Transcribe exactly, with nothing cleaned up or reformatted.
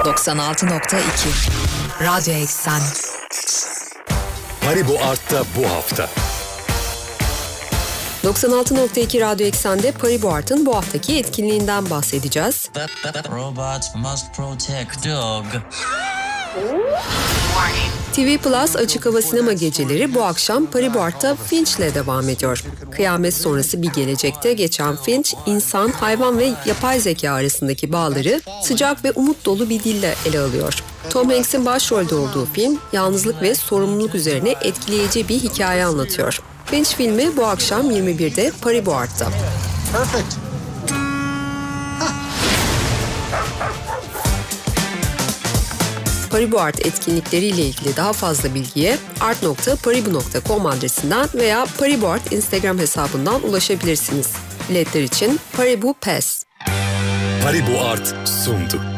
doksan altı nokta iki Radyo Eksen. Paribu Art'ta bu hafta. doksan altı nokta iki Radyo Eksen'de Paribu Art'ın bu haftaki etkinliğinden bahsedeceğiz. Robot must protect dog. T V Plus Açık Hava Sinema Geceleri bu akşam Paribu Art'ta Finch'le devam ediyor. Kıyamet sonrası bir gelecekte geçen Finch, insan, hayvan ve yapay zeka arasındaki bağları sıcak ve umut dolu bir dille ele alıyor. Tom Hanks'in başrolde olduğu film, yalnızlık ve sorumluluk üzerine etkileyici bir hikaye anlatıyor. Finch filmi bu akşam yirmi birde Paribu Art'ta. Perfect. Paribu Art etkinlikleriyle ilgili daha fazla bilgiye art nokta paribu nokta com adresinden veya Paribu Art Instagram hesabından ulaşabilirsiniz. Biletler için Paribu Pass. Paribu Art sundu.